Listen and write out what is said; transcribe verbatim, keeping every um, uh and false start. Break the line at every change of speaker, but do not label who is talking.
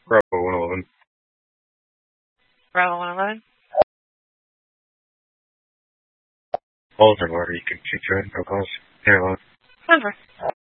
Bravo one eleven.
Bravo one eleven.
Baltimore, you can keep joining no calls. Airline.
Denver.